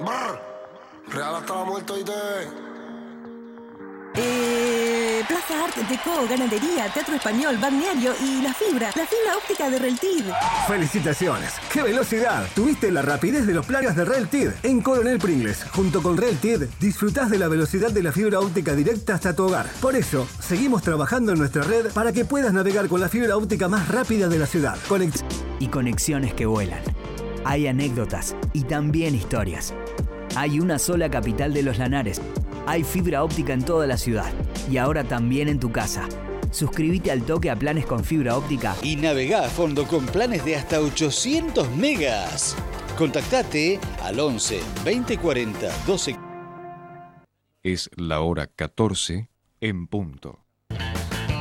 Brr. Real hasta la muerte y te... Plaza Art, Deco, Ganadería, Teatro Español, Balneario y la fibra óptica de Reltid. ¡Felicitaciones! ¡Qué velocidad! Tuviste la rapidez de los plagas de Reltid. En Coronel Pringles, junto con Reltid, disfrutás de la velocidad de la fibra óptica directa hasta tu hogar. Por eso, seguimos trabajando en nuestra red para que puedas navegar con la fibra óptica más rápida de la ciudad. Y conexiones que vuelan. Hay anécdotas y también historias. Hay una sola capital de los Lanares. Hay fibra óptica en toda la ciudad y ahora también en tu casa. Suscríbete al toque a planes con fibra óptica y navegá a fondo con planes de hasta 800 megas. Contactate al 11 2040 12. Es la hora 14 en punto.